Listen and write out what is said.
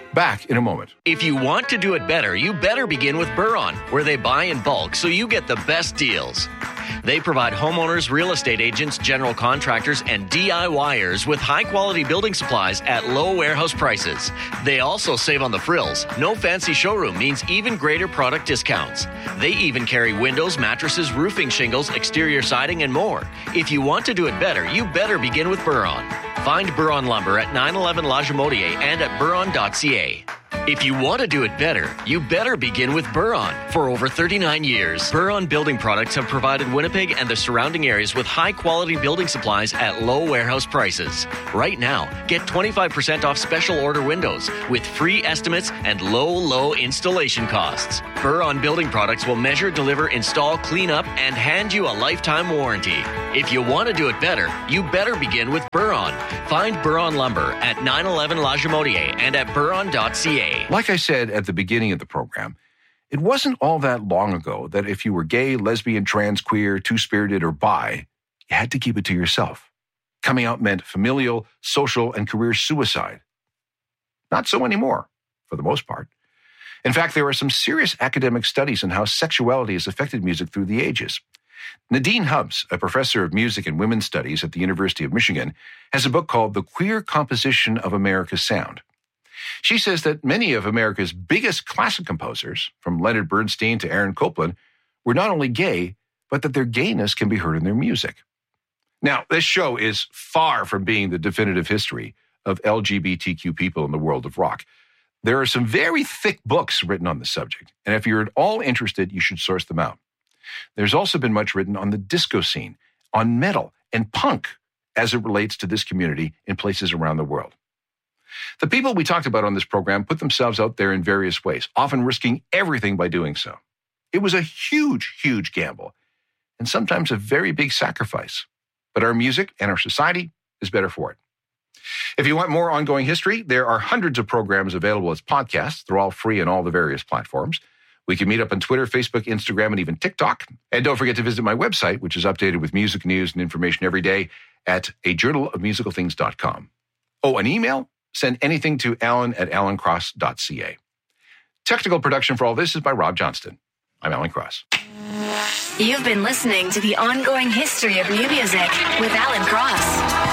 Back in a moment. If you want to do it better, you better begin with Buron, where they buy in bulk so you get the best deals. They provide homeowners, real estate agents, general contractors, and DIYers with high-quality building supplies at low warehouse prices. They also save on the frills. No fancy showroom means even greater product discounts. They even carry windows, mattresses, roofing shingles, exterior siding, and more. If you want to do it better, you better begin with Buron. Find Buron Lumber at 911 La Jamodier and at buron.ca. If you want to do it better, you better begin with Buron. For over 39 years, Buron Building Products have provided Winnipeg and the surrounding areas with high-quality building supplies at low warehouse prices. Right now, get 25% off special order windows with free estimates and low installation costs. Buron Building Products will measure, deliver, install, clean up, and hand you a lifetime warranty. If you want to do it better, you better begin with Buron. Find Buron Lumber at 911 La Jamodier and at buron.ca. Like I said at the beginning of the program, it wasn't all that long ago that if you were gay, lesbian, trans, queer, two-spirited, or bi, you had to keep it to yourself. Coming out meant familial, social, and career suicide. Not so anymore, for the most part. In fact, there are some serious academic studies on how sexuality has affected music through the ages. Nadine Hubbs, a professor of music and women's studies at the University of Michigan, has a book called The Queer Composition of America's Sound. She says that many of America's biggest classic composers, from Leonard Bernstein to Aaron Copland, were not only gay, but that their gayness can be heard in their music. Now, this show is far from being the definitive history of LGBTQ people in the world of rock. There are some very thick books written on the subject, and if you're at all interested, you should source them out. There's also been much written on the disco scene, on metal, and punk as it relates to this community in places around the world. The people we talked about on this program put themselves out there in various ways, often risking everything by doing so. It was a huge gamble, and sometimes a very big sacrifice. But our music and our society is better for it. If you want more ongoing history, there are hundreds of programs available as podcasts. They're all free on all the various platforms. We can meet up on Twitter, Facebook, Instagram, and even TikTok. And don't forget to visit my website, which is updated with music news and information every day at ajournalofmusicalthings.com. Oh, an email? Send anything to alan@alancross.ca. Technical production for all this is by Rob Johnston. I'm Alan Cross. You've been listening to The Ongoing History of New Music with Alan Cross.